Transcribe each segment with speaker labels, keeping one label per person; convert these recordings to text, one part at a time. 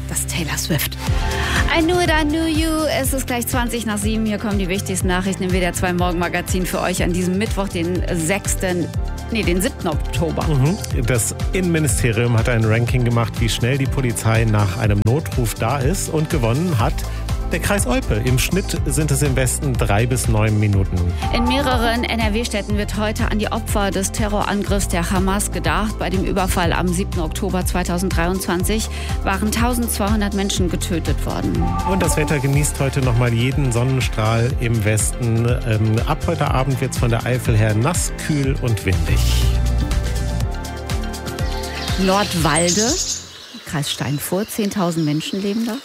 Speaker 1: Das ist Taylor Swift. I knew it, I knew you. Es ist gleich 7:20. Hier kommen die wichtigsten Nachrichten im WDR 2 Morgenmagazin für euch an diesem Mittwoch, den 7. Oktober.
Speaker 2: Das Innenministerium hat ein Ranking gemacht, wie schnell die Polizei nach einem Notruf da ist, und gewonnen hat der Kreis Olpe. Im Schnitt sind es im Westen 3 bis 9 Minuten.
Speaker 1: In mehreren NRW-Städten wird heute an die Opfer des Terrorangriffs der Hamas gedacht. Bei dem Überfall am 7. Oktober 2023 waren 1200 Menschen getötet worden.
Speaker 2: Und das Wetter genießt heute nochmal jeden Sonnenstrahl im Westen. Ab heute Abend wird es von der Eifel her nass, kühl und windig.
Speaker 1: Nordwalde, Kreis Steinfurt, 10.000 Menschen leben da.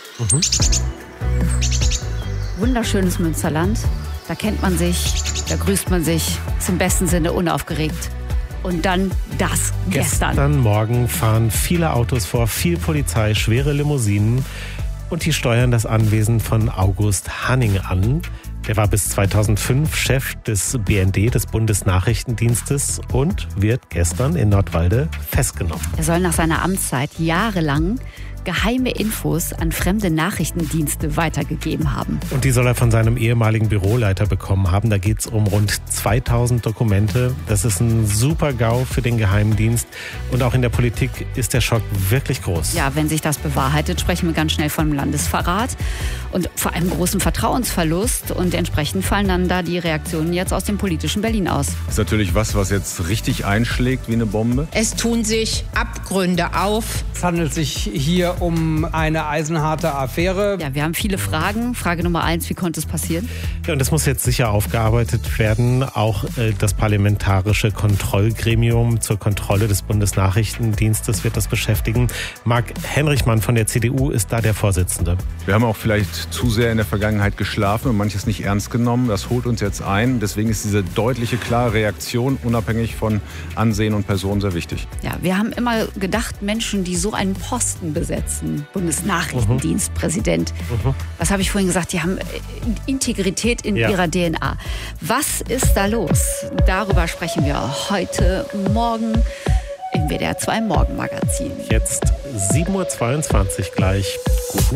Speaker 1: Wunderschönes Münsterland. Da kennt man sich, da grüßt man sich, ist im besten Sinne unaufgeregt. Und dann das gestern
Speaker 2: Morgen fahren viele Autos vor, viel Polizei, schwere Limousinen, und die steuern das Anwesen von August Hanning an. Der war bis 2005 Chef des BND, des Bundesnachrichtendienstes, und wird gestern in Nordwalde festgenommen.
Speaker 1: Er soll nach seiner Amtszeit jahrelang geheime Infos an fremde Nachrichtendienste weitergegeben haben.
Speaker 2: Und die soll er von seinem ehemaligen Büroleiter bekommen haben. Da geht es um rund 2000 Dokumente. Das ist ein super GAU für den Geheimdienst. Und auch in der Politik ist der Schock wirklich groß.
Speaker 1: Ja, wenn sich das bewahrheitet, sprechen wir ganz schnell von Landesverrat und vor allem großem Vertrauensverlust. Und entsprechend fallen dann da die Reaktionen jetzt aus dem politischen Berlin aus.
Speaker 3: Das ist natürlich was jetzt richtig einschlägt wie eine Bombe.
Speaker 4: Es tun sich Abgründe auf.
Speaker 5: Es handelt sich hier um eine eisenharte Affäre.
Speaker 1: Ja, wir haben viele Fragen. Frage Nummer 1, wie konnte es passieren?
Speaker 2: Ja, und das muss jetzt sicher aufgearbeitet werden. Auch das parlamentarische Kontrollgremium zur Kontrolle des Bundesnachrichtendienstes wird das beschäftigen. Marc Henrichmann von der CDU ist da der Vorsitzende.
Speaker 3: Wir haben auch vielleicht zu sehr in der Vergangenheit geschlafen und manches nicht ernst genommen. Das holt uns jetzt ein. Deswegen ist diese deutliche, klare Reaktion unabhängig von Ansehen und Person sehr wichtig.
Speaker 1: Ja, wir haben immer gedacht, Menschen, die so einen Posten besetzen, Bundesnachrichtendienstpräsident. Was habe ich vorhin gesagt? Die haben Integrität in ihrer DNA. Was ist da los? Darüber sprechen wir heute Morgen im WDR 2 Morgenmagazin.
Speaker 2: Jetzt 7:22 Uhr gleich. Guten